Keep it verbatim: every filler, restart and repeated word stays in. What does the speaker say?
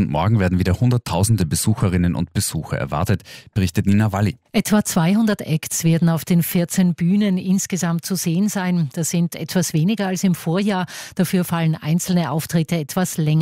und morgen werden wieder hunderttausende Besucherinnen und Besucher erwartet, berichtet Nina Walli. Etwa zweihundert Acts werden auf den vierzehn Bühnen insgesamt zu sehen sein. Das sind etwas weniger als im Vorjahr. Dafür fallen einzelne Auftritte etwas länger